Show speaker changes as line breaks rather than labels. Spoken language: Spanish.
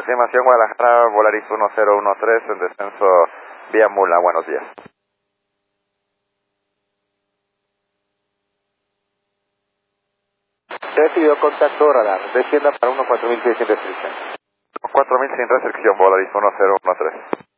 aproximación Guadalajara, Volaris 1013 en descenso vía Mula. Buenos días.
Recibido contacto radar. Descienda para 14600 sin restricción.
4000 sin restricción, Volaris 1013.